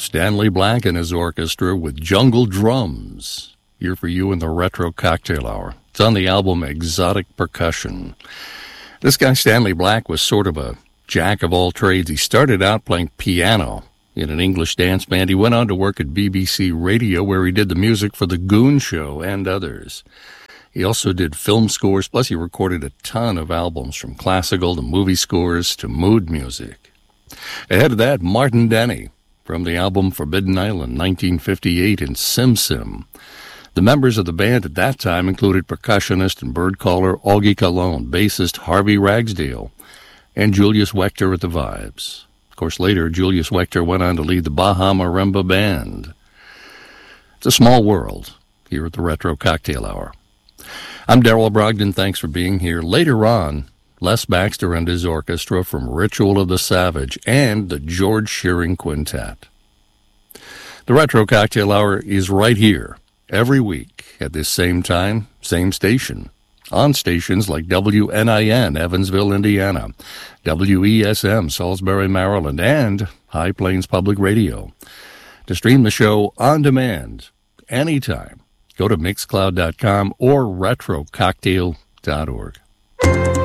Stanley Black and his orchestra with Jungle Drums, here for you in the Retro Cocktail Hour. It's on the album Exotic Percussion. This guy, Stanley Black, was sort of a jack of all trades. He started out playing piano in an English dance band. He went on to work at BBC Radio, where he did the music for The Goon Show and others. He also did film scores, plus he recorded a ton of albums, from classical to movie scores to mood music. Ahead of that, Martin Denny, from the album Forbidden Island, 1958, and Sim Sim. The members of the band at that time included percussionist and bird caller Augie Colon, bassist Harvey Ragsdale, and Julius Wechter at the vibes. Of course, later, Julius Wechter went on to lead the Baja Marimba Band. It's a small world here at the Retro Cocktail Hour. I'm Darrell Brogdon. Thanks for being here. Later on, Les Baxter and his orchestra from Ritual of the Savage and the George Shearing Quintet. The Retro Cocktail Hour is right here every week at this same time, same station, on stations like WNIN, Evansville, Indiana, WESM, Salisbury, Maryland, and High Plains Public Radio. To stream the show on demand anytime, go to Mixcloud.com or RetroCocktail.org.